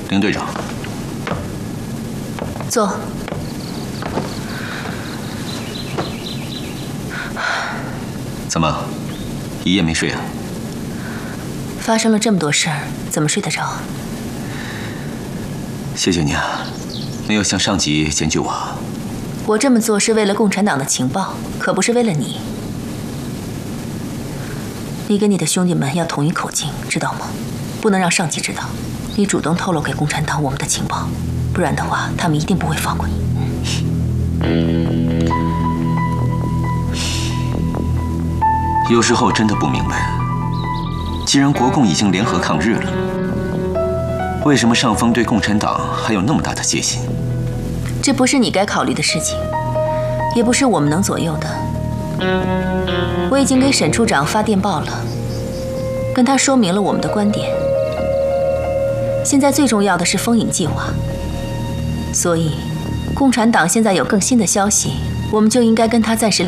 林队长， 坐。 怎么，一夜没睡啊？ 发生了这么多事儿，怎么睡得着？ 谢谢你啊，没有向上级检举我。 我这么做是为了共产党的情报，可不是为了你。你跟你的兄弟们要统一口径，知道吗？不能让上级知道，你主动透露给共产党我们的情报，不然的话，他们一定不会放过你。 有时候真的不明白，既然国共已经联合抗日了，为什么上峰对共产党还有那么大的戒心？ 这不是你该考虑的事情，也不是我们能左右的。我已经给沈处长发电报了，跟他说明了我们的观点。现在最重要的是封引计划，所以共产党现在有更新的消息，我们就应该跟他暂时